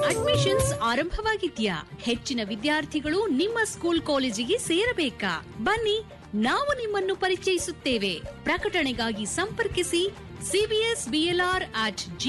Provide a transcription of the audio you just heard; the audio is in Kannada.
ಅಡ್ಮಿಷನ್ಸ್ ಆರಂಭವಾಗಿದ್ಯಾ? ಹೆಚ್ಚಿನ ವಿದ್ಯಾರ್ಥಿಗಳು ನಿಮ್ಮ ಸ್ಕೂಲ್ ಕಾಲೇಜಿಗೆ ಸೇರಬೇಕಾ? ಬನ್ನಿ, ನಾವು ನಿಮ್ಮನ್ನು ಪರಿಚಯಿಸುತ್ತೇವೆ. ಪ್ರಕಟಣೆಗಾಗಿ ಸಂಪರ್ಕಿಸಿ CBSBLR@